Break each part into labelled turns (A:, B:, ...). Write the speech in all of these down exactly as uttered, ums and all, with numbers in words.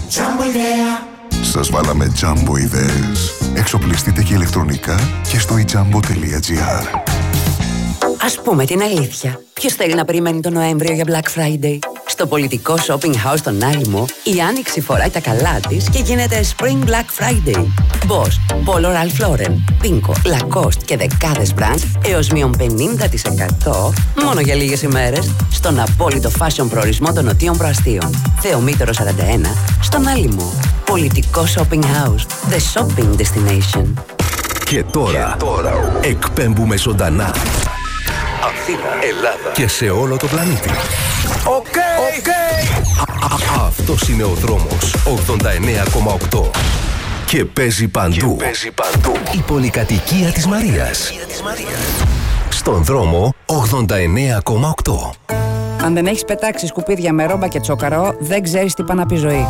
A: Jumbo idea.
B: Σας βάλαμε Jumbo ιδέες. Εξοπλιστείτε και ηλεκτρονικά και στο e jumbo τελεία gr.
C: Ας πούμε την αλήθεια. Ποιος θέλει να περιμένει τον Νοέμβριο για Black Friday? Στο πολιτικό shopping house στον Άλυμο, η Άνοιξη φοράει τα καλά της και γίνεται Spring Black Friday. Boss, Polo Ralph Lauren, Pinko, Lacoste και δεκάδες brands έως μείον πενήντα τοις εκατό μόνο για λίγες ημέρες στον απόλυτο fashion προορισμό των Νοτίων Προαστίων. Θεομήτωρο σαράντα ένα, στον Άλυμο. Πολιτικό shopping house, the shopping destination.
D: Και τώρα, και τώρα εκπέμπουμε ζωντανά. Αθήνα, Ελλάδα και σε όλο το πλανήτη.
E: Οκ, okay, okay.
D: Αυτός είναι ο δρόμος ογδόντα εννέα κόμμα οκτώ. Και παίζει παντού. Και παίζει παντού. Η πολυκατοικία της Μαρίας. Στον δρόμο ογδόντα εννέα κόμμα οκτώ.
F: Αν δεν έχεις πετάξει σκουπίδια με ρόμπα και τσόκαρο, δεν ξέρεις τι πάνε να πει ζωή.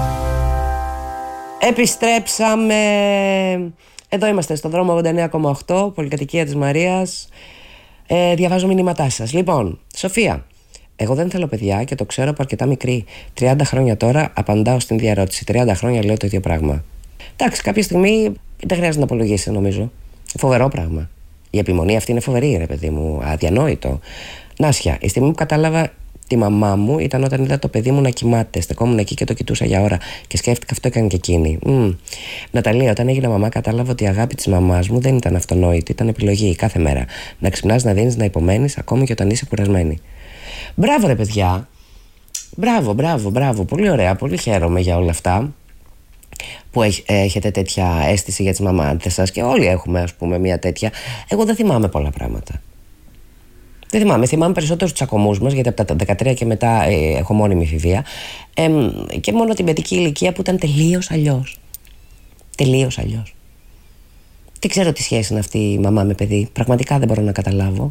F: Επιστρέψαμε. Εδώ είμαστε στον δρόμο ογδόντα εννέα κόμμα οκτώ, πολυκατοικία της Μαρίας. Ε, διαβάζω μηνύματά σας. Λοιπόν, Σοφία, εγώ δεν θέλω παιδιά και το ξέρω από αρκετά μικρή. τριάντα χρόνια τώρα απαντάω στην ίδια ερώτηση. τριάντα χρόνια λέω το ίδιο πράγμα. Εντάξει, κάποια στιγμή δεν χρειάζεται να απολογίσει, νομίζω. Φοβερό πράγμα. Η επιμονή αυτή είναι φοβερή, ρε παιδί μου. Αδιανόητο. Νάσια, η στιγμή που κατάλαβα τη μαμά μου ήταν όταν είδα το παιδί μου να κοιμάται. Στεκόμουν εκεί και το κοιτούσα για ώρα και σκέφτηκα αυτό έκανε και εκείνη. Mm. Ναταλία, όταν έγινα μαμά, κατάλαβα ότι η αγάπη της μαμάς μου δεν ήταν αυτονόητη, ήταν επιλογή κάθε μέρα. Να ξυπνάς, να δίνεις, να υπομένεις, ακόμη και όταν είσαι κουρασμένη. Μπράβο, ρε παιδιά. Μπράβο, μπράβο, μπράβο. Πολύ ωραία. Πολύ χαίρομαι για όλα αυτά που έχετε τέτοια αίσθηση για τις μαμάδες σας και όλοι έχουμε, ας πούμε, μια τέτοια. Εγώ δεν θυμάμαι πολλά πράγματα. Δεν θυμάμαι, θυμάμαι περισσότερο τους τσακωμούς μας, γιατί από τα δεκατρία και μετά ε, έχω μόνιμη εφηβεία. Ε, και μόνο την παιδική ηλικία που ήταν τελείως αλλιώς. Τελείως αλλιώς. Δεν ξέρω τι σχέση είναι αυτή η μαμά με παιδί. Πραγματικά δεν μπορώ να καταλάβω.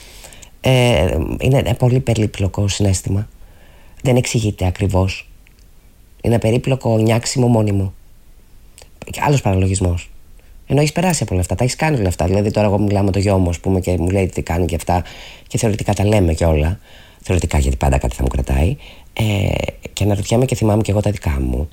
F: Ε, είναι ένα πολύ περίπλοκο συναίσθημα. Δεν εξηγείται ακριβώς. Είναι περίπλοκο νιάξιμο μόνιμο. Άλλος παραλογισμός. Ενώ έχει περάσει από όλα αυτά, τα έχει κάνει όλα αυτά. Δηλαδή, τώρα εγώ μιλάω με το γιο μου, ας πούμε, και μου λέει τι κάνει και αυτά, και θεωρητικά τα λέμε και όλα. Θεωρητικά, γιατί πάντα κάτι θα μου κρατάει. Ε, και αναρωτιέμαι και θυμάμαι και εγώ τα δικά μου.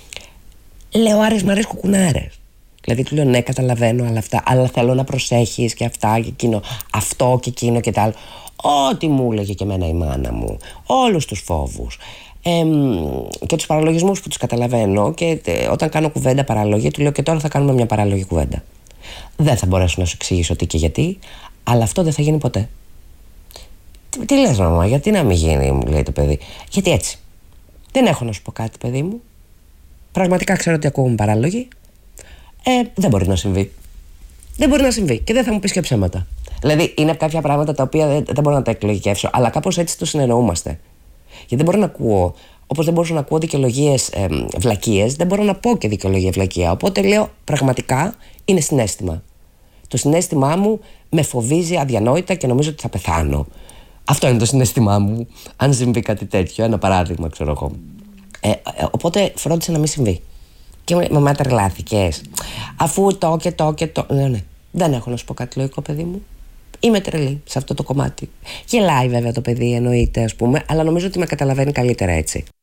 F: Λέω άρες μαρές κουκουνάρες. Δηλαδή, του λέω ναι, καταλαβαίνω, αλλά αυτά. Αλλά θέλω να προσέχεις και αυτά και εκείνο. Αυτό και εκείνο και τα άλλο. Ό,τι μου έλεγε και εμένα η μάνα μου. Όλους τους φόβους. Ε, και τους παραλογισμούς που τους καταλαβαίνω και ε, όταν κάνω κουβέντα παράλογη του λέω και τώρα θα κάνουμε μια παράλογη κουβέντα. Δεν θα μπορέσω να σου εξηγήσω τι και γιατί, αλλά αυτό δεν θα γίνει ποτέ. Τι, τι λες μαμά, γιατί να μην γίνει, μου λέει το παιδί. Γιατί έτσι. Δεν έχω να σου πω κάτι, παιδί μου. Πραγματικά ξέρω ότι ακούγομαι παράλογη. Ε, δεν μπορεί να συμβεί. Δεν μπορεί να συμβεί και δεν θα μου πεις και ψέματα. Δηλαδή είναι κάποια πράγματα τα οποία δεν, δεν μπορώ να τα εκλογικεύσω, αλλά κάπως έτσι το συνεννοούμαστε. Γιατί δεν μπορώ να ακούω, όπως δεν μπορούσα να ακούω δικαιολογίες ε, βλακίες, δεν μπορώ να πω και δικαιολογία βλακία. Οπότε λέω πραγματικά είναι συναίσθημα. Το συναίσθημά μου με φοβίζει αδιανόητα και νομίζω ότι θα πεθάνω. Αυτό είναι το συναίσθημά μου. Αν συμβεί κάτι τέτοιο, ένα παράδειγμα, ξέρω εγώ. Ε, ε, οπότε φρόντισε να μην συμβεί. Και μου λέει, μαμά, τρελάθηκες. Αφού το και το και το. Ναι, ναι. Δεν έχω να σου πω κάτι λογικό, παιδί μου. Είμαι τρελή σε αυτό το κομμάτι. Γελάει βέβαια το παιδί, εννοείται, ας πούμε, αλλά νομίζω ότι με καταλαβαίνει καλύτερα έτσι.